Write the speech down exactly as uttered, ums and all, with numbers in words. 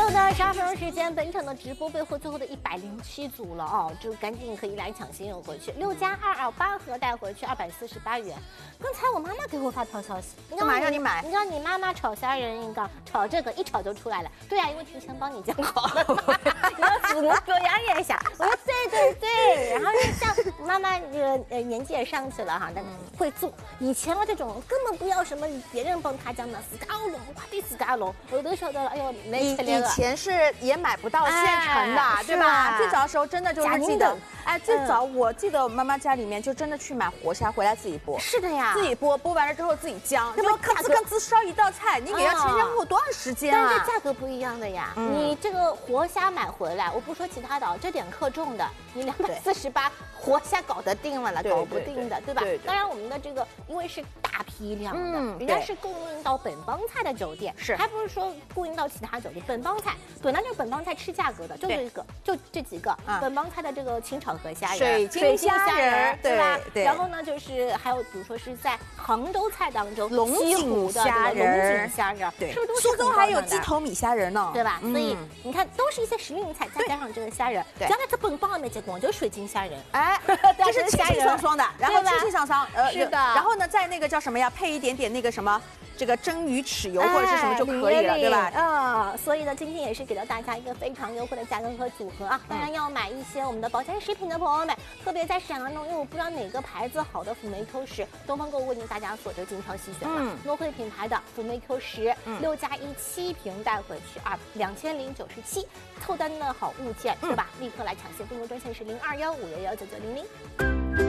后呢，十二分钟时间，本场的直播备货最后的一百零七组了哦，就赶紧可以来抢新人回去。六加二二八盒带回去二百四十八元。刚才我妈妈给我发条消息， 干嘛让你买？ 你知道你妈妈炒虾仁一个，炒这个一炒就出来了。对呀、啊，因为提前帮你讲好了嘛，你要只能表扬一下。我说对对对，然后就像妈妈这个呃年纪也上去了哈，但会做。以前啊这种根本不要什么别人帮他讲的，自家弄，快点自家弄，我都晓得了。哎呦，没吃以前是也买不到现成的， 哎、 对吧？最早的时候真的就是记得，哎，最早嗯、 我记得我妈妈家里面就真的去买活虾回来自己剥。 是的呀， 自己剥，剥完了之后自己姜，那么咯吱咯吱烧一道菜，你给它前前后后多长时间啊？ 但是价格不一样的呀，嗯、你这个活虾买回来，我不说其他的，这点克重的，你两百四十八活虾搞得定了了，搞不定的，对吧？ 对。 当然我们的这个因为是大批量的， 嗯、 人家是供应到本帮菜的酒店， 是， 还不是说供应到其他酒店。本帮菜本来这个本帮菜吃价格的，就这个，就这几个。嗯、本帮菜的这个清炒河虾仁、 水晶虾仁， 对吧？ 对。 然后呢，就是还有比如说是在杭州菜当中， 龙井虾仁、 龙井虾仁， 对， 是不是苏州还有鸡头米虾仁呢？ 对吧？所以你看，都是一些时令菜，再加上这个虾仁， 对， 加在这本帮里面结果就水晶虾仁， 哎，这是清清爽爽的，然后清清爽爽， 呃，是的。 然后呢，在那个叫什么呀，配一点点那个什么。这个蒸鱼豉油或者是什么就可以了，对吧？ 嗯，所以呢，今天也是给到大家一个非常优惠的价格和组合啊。当然要买一些我们的保健食品的朋友们，特别在市场当中，因为我不知道哪个牌子好的辅酶 Q 十，东方购物为大家所这精挑细选嘛。诺惠品牌的辅酶 Q 十，六加一七瓶带回去啊，两千零九十七，凑单的好物件，对吧？立刻来抢先，订购专线是零二幺五幺幺九九零零。